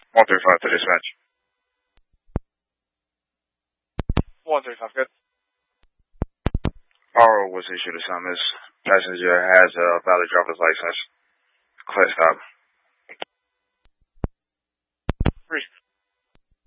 135 to dispatch. 135, good. Power was issued to summons. Passenger has a valid driver's license. Clear stop. 3.